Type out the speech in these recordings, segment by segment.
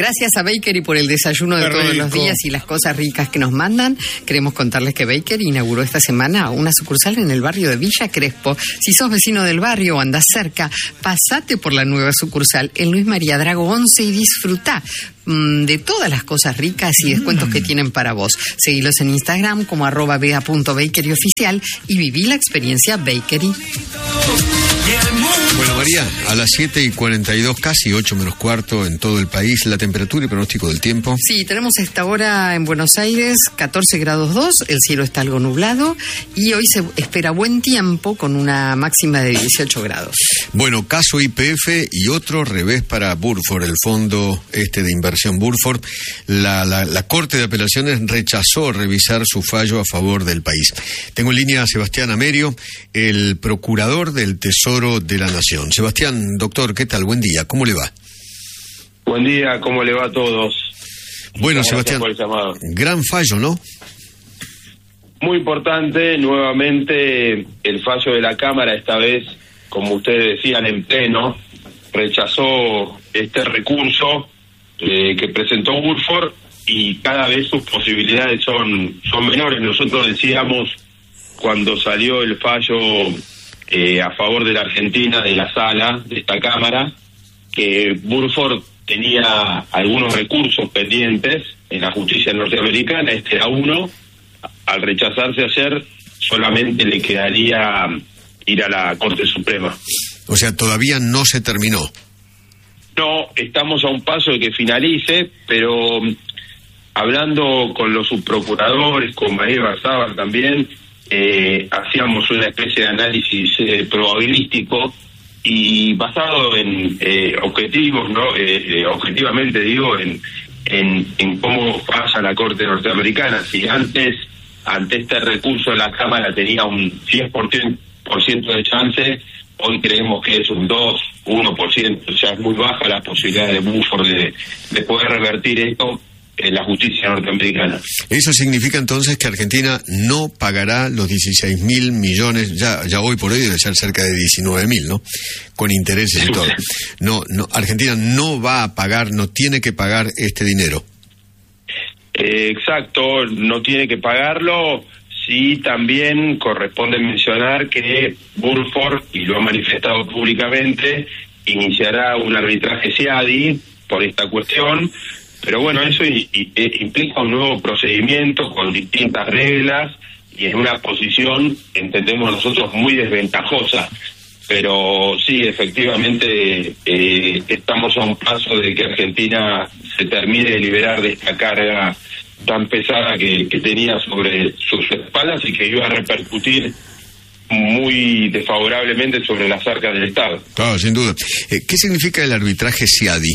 Gracias a Bakery por el desayuno de todos los días y las cosas ricas que nos mandan. Queremos contarles que Bakery inauguró esta semana una sucursal en el barrio de Villa Crespo. Si sos vecino del barrio o andás cerca, pasate por la nueva sucursal en Luis María Drago 11 y disfrutá de todas las cosas ricas y descuentos que tienen para vos. Seguilos en Instagram como @bea.bakeryoficial y viví la experiencia Bakery. Bueno, María, a las 7:42, casi 8 menos cuarto en todo el país, la temperatura y pronóstico del tiempo. Sí, tenemos esta hora en Buenos Aires 14 grados 2, el cielo está algo nublado y hoy se espera buen tiempo con una máxima de 18 grados. Bueno, caso YPF y otro revés para Burford, el fondo de inversión Burford. La Corte de Apelaciones rechazó revisar su fallo a favor del país. Tengo en línea a Sebastián Amerio, el procurador del Tesoro de la Nación. Sebastián, doctor, ¿qué tal? Buen día, ¿cómo le va? Buen día, ¿cómo le va a todos? Bueno, Sebastián, gran fallo, ¿no? Muy importante, nuevamente el fallo de la Cámara, esta vez, como ustedes decían, en pleno, rechazó este recurso que presentó Burford y cada vez sus posibilidades son menores. Nosotros decíamos, cuando salió el fallo a favor de la Argentina, de la sala, de esta Cámara, que Burford tenía algunos recursos pendientes en la justicia norteamericana, este era uno. Al rechazarse ayer, solamente le quedaría ir a la Corte Suprema. O sea, todavía no se terminó. No, estamos a un paso de que finalice, pero hablando con los subprocuradores, con María Barzábal también, hacíamos una especie de análisis probabilístico y basado en objetivos, ¿no? Objetivamente digo, en cómo pasa la Corte norteamericana. Si antes, ante este recurso, la Cámara tenía un 10% de chance, hoy creemos que es un 1%, o sea, es muy baja la posibilidad de Burford de poder revertir esto en la justicia norteamericana. Eso significa entonces que Argentina no pagará los 16.000 millones, ya hoy por hoy debe ser cerca de 19.000, ¿no? Con intereses y todo. No, Argentina no va a pagar, no tiene que pagar este dinero. Exacto, no tiene que pagarlo. Sí, también corresponde mencionar que Burford, y lo ha manifestado públicamente, iniciará un arbitraje SIADI por esta cuestión, pero bueno, eso implica un nuevo procedimiento con distintas reglas y en una posición, entendemos nosotros, muy desventajosa. Pero sí, efectivamente, estamos a un paso de que Argentina se termine de liberar de esta carga tan pesada que tenía sobre sus espaldas y que iba a repercutir muy desfavorablemente sobre las arcas del Estado. Claro, sin duda. ¿Qué significa el arbitraje SIADI?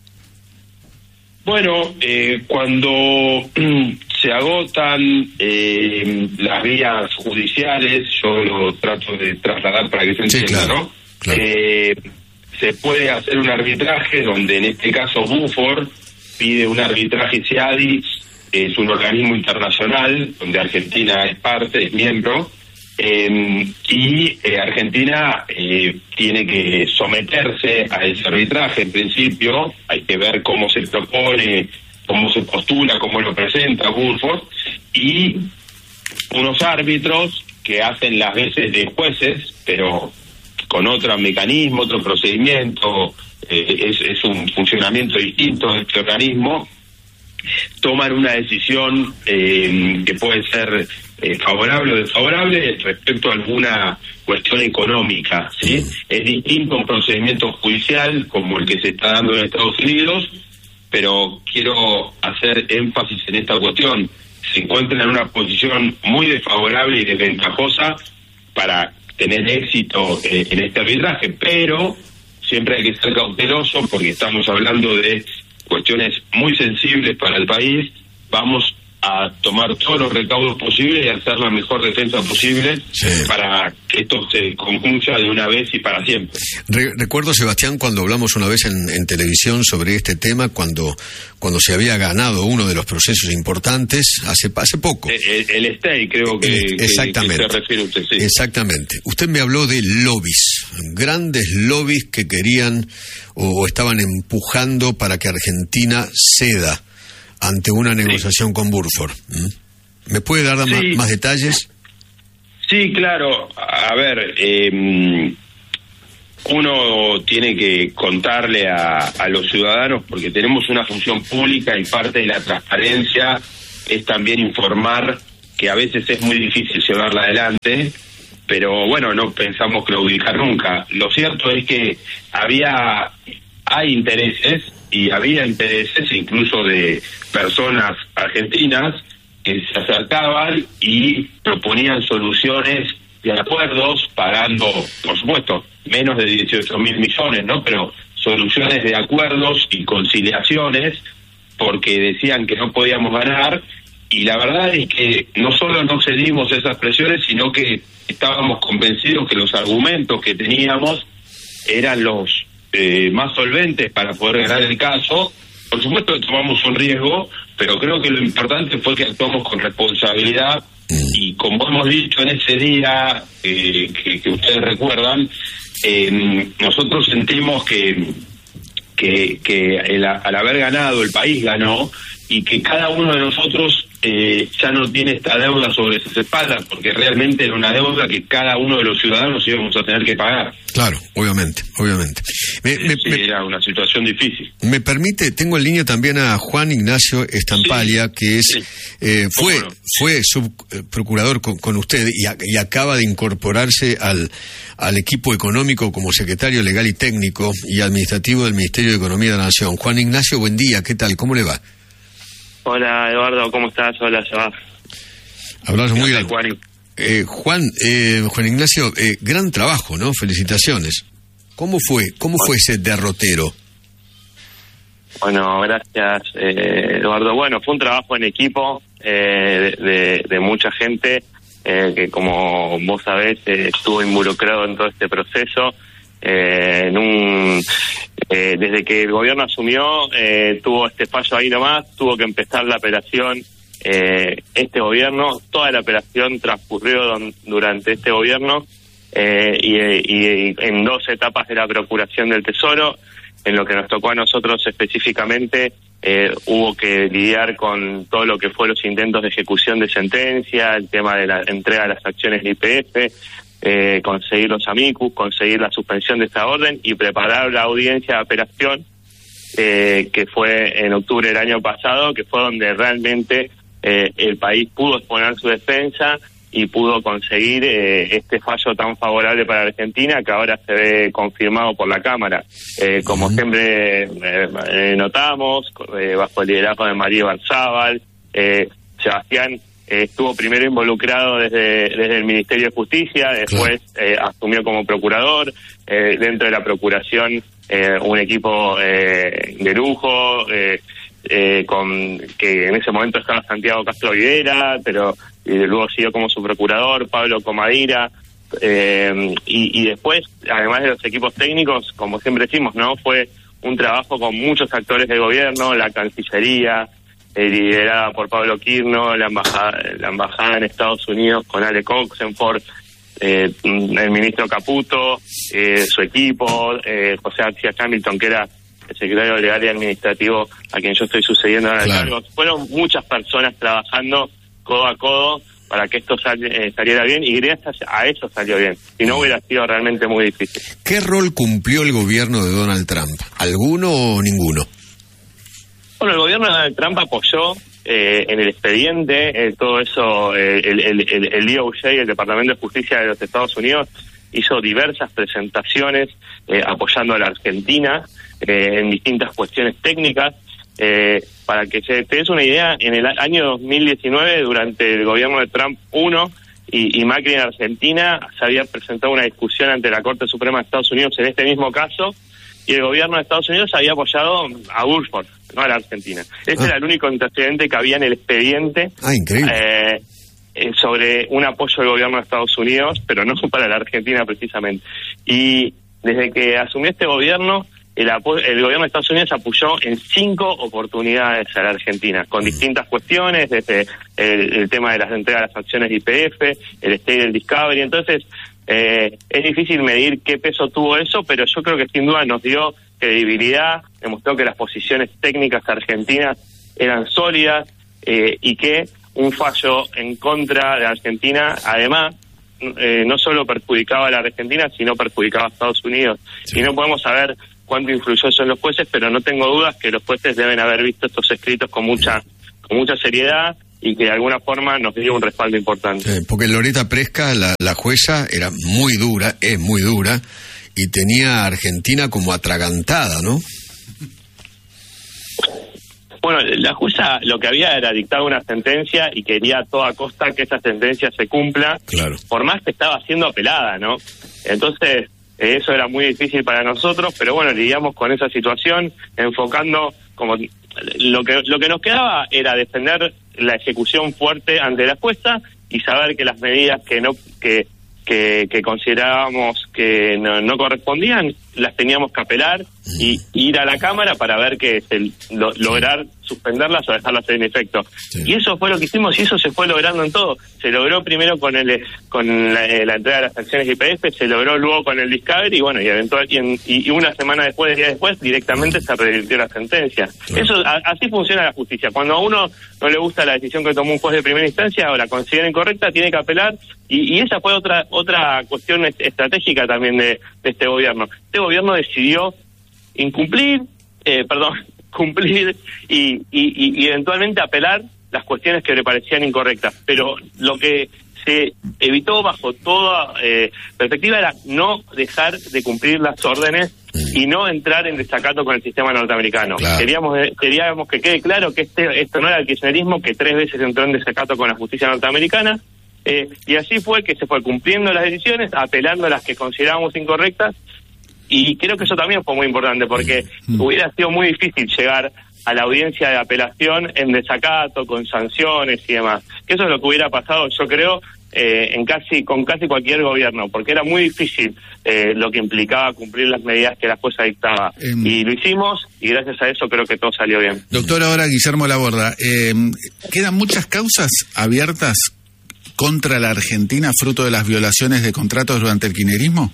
Bueno, cuando se agotan las vías judiciales, yo lo trato de trasladar para que se entienda, ¿no? Claro. Se puede hacer un arbitraje donde en este caso Burford pide un arbitraje SIADI. Es un organismo internacional donde Argentina es parte, es miembro, y Argentina tiene que someterse a ese arbitraje. En principio hay que ver cómo se propone, cómo se postula, cómo lo presenta Burford, y unos árbitros que hacen las veces de jueces, pero con otro mecanismo, otro procedimiento, es un funcionamiento distinto de este organismo, toman una decisión que puede ser favorable o desfavorable respecto a alguna cuestión económica, ¿sí? Es distinto a un procedimiento judicial como el que se está dando en Estados Unidos, pero quiero hacer énfasis en esta cuestión. Se encuentran en una posición muy desfavorable y desventajosa para tener éxito en este arbitraje, pero siempre hay que ser cauteloso porque estamos hablando de cuestiones muy sensibles para el país. Vamos a tomar todos los recaudos posibles y hacer la mejor defensa posible para que esto se concluya de una vez y para siempre. Recuerdo, Sebastián, cuando hablamos una vez en televisión sobre este tema, cuando se había ganado uno de los procesos importantes hace poco. El stay, creo que exactamente. Que se refiere usted, sí. Exactamente. Usted me habló de lobbies, grandes lobbies que querían o estaban empujando para que Argentina ceda ante una negociación con Burford. ¿Me puede dar más detalles? Sí, claro. A ver, uno tiene que contarle a los ciudadanos, porque tenemos una función pública y parte de la transparencia es también informar, que a veces es muy difícil llevarla adelante, pero bueno, no pensamos claudicar nunca. Lo cierto es que hay intereses, y había intereses incluso de personas argentinas que se acercaban y proponían soluciones de acuerdos, pagando, por supuesto, menos de 18.000 millones, ¿no? Pero soluciones de acuerdos y conciliaciones, porque decían que no podíamos ganar, y la verdad es que no solo no cedimos esas presiones, sino que estábamos convencidos que los argumentos que teníamos eran los más solventes para poder ganar el caso. Por supuesto que tomamos un riesgo, pero creo que lo importante fue que actuamos con responsabilidad, y como hemos dicho en ese día que ustedes recuerdan, nosotros sentimos que al haber ganado, el país ganó, y que cada uno de nosotros ya no tiene esta deuda sobre sus espaldas, porque realmente era una deuda que cada uno de los ciudadanos íbamos a tener que pagar. Claro, obviamente. Era una situación difícil. Me permite, tengo en línea también a Juan Ignacio Estampaglia, que es fue subprocurador con usted y acaba de incorporarse al equipo económico como secretario legal y técnico y administrativo del Ministerio de Economía de la Nación. Juan Ignacio, buen día, ¿qué tal? ¿Cómo le va? Hola, Eduardo, ¿cómo estás? Hola, Sebas. Abrazo muy grande. Juan Ignacio, gran trabajo, ¿no? Felicitaciones. ¿Cómo fue ese derrotero? Bueno, gracias, Eduardo. Bueno, fue un trabajo en equipo de mucha gente que, como vos sabés, estuvo involucrado en todo este proceso. Desde que el gobierno asumió, tuvo este fallo ahí nomás, tuvo que empezar la operación este gobierno. Toda la operación transcurrió durante este gobierno y en 2 etapas de la Procuración del Tesoro. En lo que nos tocó a nosotros específicamente, hubo que lidiar con todo lo que fue los intentos de ejecución de sentencia, el tema de la entrega de las acciones de YPF, conseguir los amicus, conseguir la suspensión de esta orden y preparar la audiencia de apelación, que fue en octubre del año pasado, que fue donde realmente el país pudo exponer su defensa y pudo conseguir este fallo tan favorable para Argentina, que ahora se ve confirmado por la Cámara. Como siempre notamos, bajo el liderazgo de María Barzábal, Sebastián estuvo primero involucrado desde el Ministerio de Justicia, después asumió como procurador, dentro de la Procuración un equipo de lujo, con que en ese momento estaba Santiago Castro Videra, pero luego siguió como su procurador, Pablo Comadira, y después, además de los equipos técnicos, como siempre decimos, ¿no? Fue un trabajo con muchos actores del gobierno, la Cancillería, liderada por Pablo Quirno, la embajada en Estados Unidos con Ale Oxenford, el ministro Caputo, su equipo, José García Hamilton, que era el secretario legal y administrativo a quien yo estoy sucediendo ahora el cargo. Fueron muchas personas trabajando codo a codo para que esto saliera bien, y gracias a eso salió bien. Si no, hubiera sido realmente muy difícil. ¿Qué rol cumplió el gobierno de Donald Trump? ¿Alguno o ninguno? Bueno, el gobierno de Donald Trump apoyó en el expediente todo eso. El DOJ, el Departamento de Justicia de los Estados Unidos, hizo diversas presentaciones apoyando a la Argentina en distintas cuestiones técnicas. Para que te des una idea, en el año 2019, durante el gobierno de Trump 1 y Macri en Argentina, se había presentado una discusión ante la Corte Suprema de Estados Unidos en este mismo caso, y el gobierno de Estados Unidos había apoyado a Burford, no a la Argentina. Ese era el único antecedente que había en el expediente. Increíble. Sobre un apoyo del gobierno de Estados Unidos, pero no para la Argentina precisamente. Y desde que asumió este gobierno, el gobierno de Estados Unidos apoyó en 5 oportunidades a la Argentina, con distintas cuestiones, desde el tema de las entregas de las acciones de YPF, el State del Discovery. Entonces, es difícil medir qué peso tuvo eso, pero yo creo que sin duda nos dio credibilidad, demostró que las posiciones técnicas argentinas eran sólidas, y que un fallo en contra de Argentina, además, no solo perjudicaba a la Argentina, sino perjudicaba a Estados Unidos. Sí. Y no podemos saber cuánto influyó eso en los jueces, pero no tengo dudas que los jueces deben haber visto estos escritos con mucha seriedad y que de alguna forma nos dio un respaldo importante. Porque Loreta Presca, la jueza, era muy dura, es muy dura, y tenía a Argentina como atragantada, ¿no? Bueno, la jueza lo que había era dictar una sentencia y quería a toda costa que esa sentencia se cumpla, claro, por más que estaba siendo apelada, ¿no? Entonces, eso era muy difícil para nosotros, pero bueno, lidiamos con esa situación, enfocando como lo que nos quedaba era defender la ejecución fuerte ante la jueza y saber que las medidas que considerábamos que no correspondían, las teníamos que apelar y ir a la Cámara para ver que lograr suspenderlas o dejarlas en efecto. Sí. Y eso fue lo que hicimos y eso se fue logrando en todo. Se logró primero con la entrega de las acciones YPF, se logró luego con el Discovery y bueno, y una semana después, días después, directamente se revirtió la sentencia. Claro. Eso así funciona la justicia. Cuando a uno no le gusta la decisión que tomó un juez de primera instancia o la considera incorrecta, tiene que apelar y esa fue otra cuestión estratégica también de este gobierno. Este gobierno decidió cumplir y eventualmente apelar las cuestiones que le parecían incorrectas. Pero lo que se evitó bajo toda perspectiva era no dejar de cumplir las órdenes y no entrar en desacato con el sistema norteamericano. Claro. Queríamos que quede claro que esto no era el kirchnerismo, que 3 veces entró en desacato con la justicia norteamericana, y así fue que se fue cumpliendo las decisiones, apelando a las que considerábamos incorrectas. Y creo que eso también fue muy importante porque hubiera sido muy difícil llegar a la audiencia de apelación en desacato, con sanciones y demás. Que eso es lo que hubiera pasado, yo creo, con casi cualquier gobierno, porque era muy difícil lo que implicaba cumplir las medidas que la jueza dictaba. Y lo hicimos y gracias a eso creo que todo salió bien. Doctor, ahora Guillermo Laborda, ¿quedan muchas causas abiertas contra la Argentina fruto de las violaciones de contratos durante el kirchnerismo?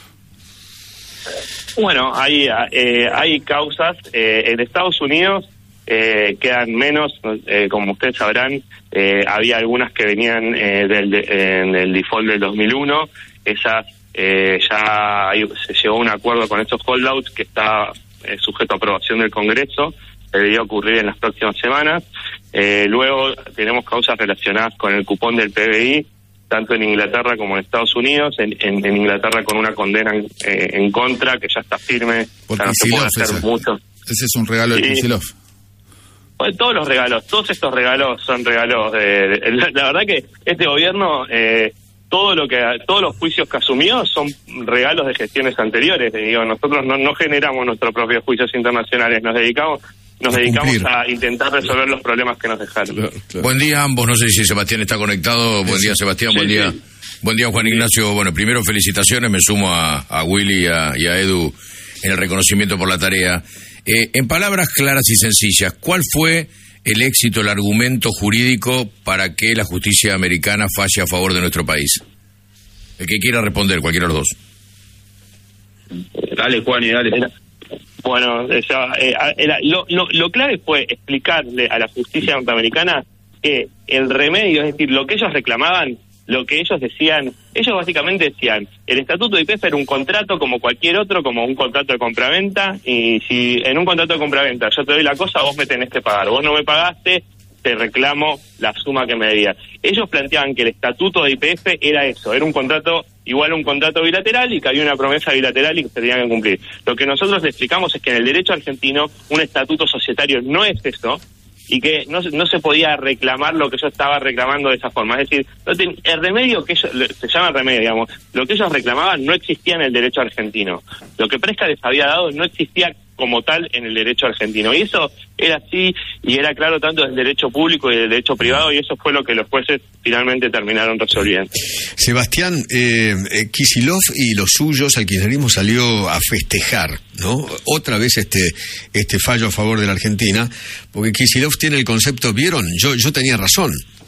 Bueno, hay causas. En Estados Unidos quedan menos, como ustedes sabrán, había algunas que venían en el default del 2001. Esas ya se llegó a un acuerdo con esos holdouts que está sujeto a aprobación del Congreso. Debería ocurrir en las próximas semanas. Luego tenemos causas relacionadas con el cupón del PBI, tanto en Inglaterra como en Estados Unidos. En Inglaterra con una condena en contra, que ya está firme. Porque no se puede hacer mucho. Ese es un regalo de Kicillof. Pues todos estos regalos son regalos la verdad que este gobierno, todos los juicios que asumió son regalos de gestiones anteriores. Nosotros no generamos nuestros propios juicios internacionales, nos dedicamos a intentar resolver los problemas que nos dejaron. Claro. Buen día a ambos, no sé si Sebastián está conectado. Buen día, Sebastián, sí, buen día Juan Ignacio. Bueno, primero felicitaciones, me sumo a Willy y a Edu en el reconocimiento por la tarea. En palabras claras y sencillas, ¿cuál fue el éxito, el argumento jurídico para que la justicia americana falle a favor de nuestro país? El que quiera responder, cualquiera de los dos. Dale, Juan, y dale. Bueno, lo clave fue explicarle a la justicia norteamericana que el remedio, es decir, lo que ellos reclamaban, lo que ellos decían, ellos básicamente decían, el estatuto de YPF era un contrato como cualquier otro, como un contrato de compraventa, y si en un contrato de compraventa yo te doy la cosa, vos me tenés que pagar, vos no me pagaste, te reclamo la suma que me debías. Ellos planteaban que el estatuto de YPF era eso, era un contrato igual a un contrato bilateral y que había una promesa bilateral y que se tenían que cumplir. Lo que nosotros le explicamos es que en el derecho argentino un estatuto societario no es eso, y que no se podía reclamar lo que yo estaba reclamando de esa forma. Es decir, el remedio que ellos, se llama remedio, digamos, lo que ellos reclamaban no existía en el derecho argentino. Lo que Presca les había dado no existía como tal en el derecho argentino. Y eso era así, y era claro tanto del derecho público y del derecho privado, y eso fue lo que los jueces finalmente terminaron resolviendo. Sebastián, Kicillof y los suyos, al kirchnerismo salió a festejar, ¿no? Otra vez este fallo a favor de la Argentina, porque Kicillof tiene el concepto, ¿vieron? Yo tenía razón.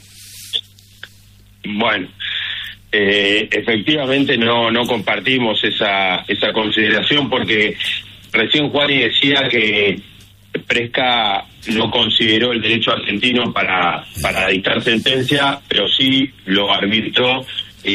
Bueno, efectivamente no compartimos esa consideración, porque recién Juani decía que Presca no consideró el derecho argentino para dictar sentencia, pero sí lo arbitró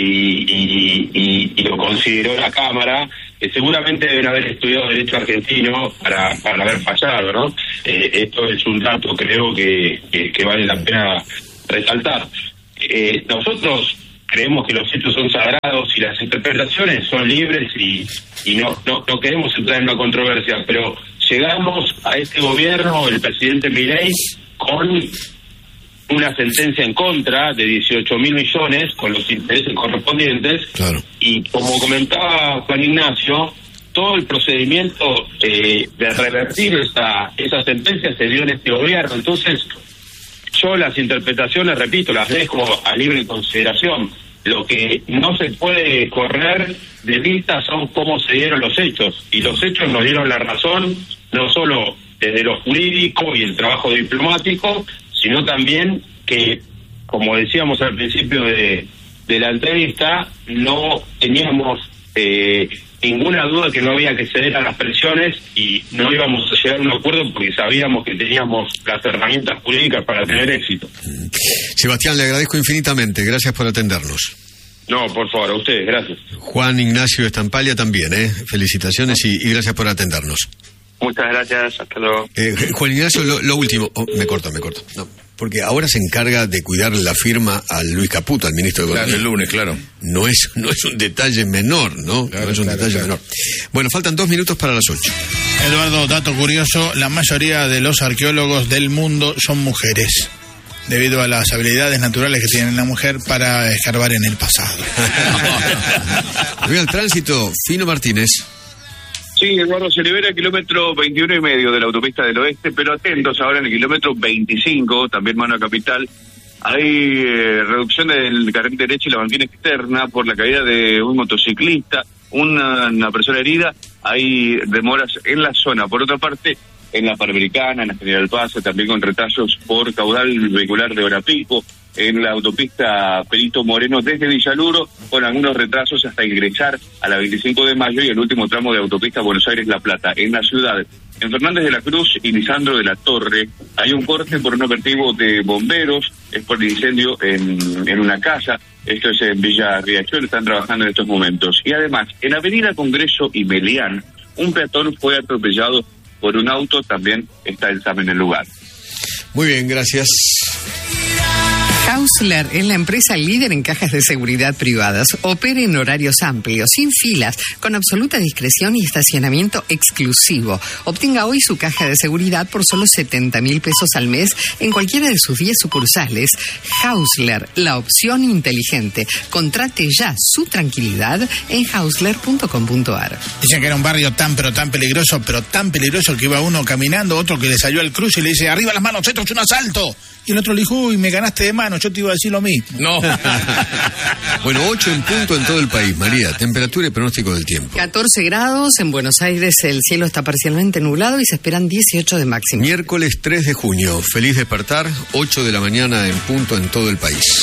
y lo consideró la Cámara, que seguramente deben haber estudiado derecho argentino para haber fallado, ¿no? Esto es un dato, creo, que vale la pena resaltar. Nosotros creemos que los hechos son sagrados y las interpretaciones son libres y no queremos entrar en una controversia, pero llegamos a este gobierno, el presidente Milei, con una sentencia en contra de 18.000 millones con los intereses correspondientes. Claro. Y como comentaba Juan Ignacio, todo el procedimiento de revertir esa sentencia se dio en este gobierno. Entonces, yo las interpretaciones, repito, las dejo a libre consideración. Lo que no se puede correr de vista son cómo se dieron los hechos, y los hechos nos dieron la razón, no solo desde lo jurídico y el trabajo diplomático, sino también que, como decíamos al principio de la entrevista, no teníamos ninguna duda que no había que ceder a las presiones y no íbamos a llegar a un acuerdo porque sabíamos que teníamos las herramientas jurídicas para tener éxito. Sebastián, le agradezco infinitamente. Gracias por atendernos. No, por favor, a ustedes, gracias. Juan Ignacio Estampalla también, felicitaciones y gracias por atendernos. Muchas gracias, hasta luego. Juan Ignacio, lo último. Me corto. No, porque ahora se encarga de cuidar la firma a Luis Caputo, al ministro de Economía. Claro, el lunes, claro. No es un detalle menor, ¿no? Claro, no es un detalle menor. Bueno, faltan 2 minutos para las 8. Eduardo, dato curioso, la mayoría de los arqueólogos del mundo son mujeres, debido a las habilidades naturales que tiene la mujer para escarbar en el pasado. Voy al tránsito, Fino Martínez. Sí, Eduardo, se libera el kilómetro 21,5 de la autopista del oeste, pero atentos ahora en el kilómetro 25, también mano a capital, hay reducción del carril derecho y la banquina externa por la caída de un motociclista, una persona herida, hay demoras en la zona. Por otra parte, en la Panamericana, en la General Paz, también con retrasos por caudal vehicular de hora pico, en la autopista Perito Moreno desde Villaluro, con algunos retrasos hasta ingresar a la 25 de mayo y el último tramo de autopista Buenos Aires-La Plata. En la ciudad, en Fernández de la Cruz y Lisandro de la Torre, hay un corte por un operativo de bomberos, es por el incendio en una casa, esto es en Villa Riachuelo, están trabajando en estos momentos. Y además, en Avenida Congreso y Melián, un peatón fue atropellado por un auto, también está el SAM en el lugar. Muy bien, gracias. Hausler es la empresa líder en cajas de seguridad privadas. Opera en horarios amplios, sin filas, con absoluta discreción y estacionamiento exclusivo. Obtenga hoy su caja de seguridad por solo 70.000 pesos al mes en cualquiera de sus 10 sucursales. Hausler, la opción inteligente. Contrate ya su tranquilidad en hausler.com.ar. Dicen que era un barrio tan peligroso que iba uno caminando, otro que le salió al cruce y le dice, arriba las manos, esto es un asalto. Y el otro le dijo, uy, me ganaste de mano, yo te iba a decir lo mismo. No. Bueno, 8 en punto en todo el país, María. Temperatura y pronóstico del tiempo. 14 grados, en Buenos Aires el cielo está parcialmente nublado y se esperan 18 de máximo. Miércoles 3 de junio, feliz despertar, 8 de la mañana en punto en todo el país.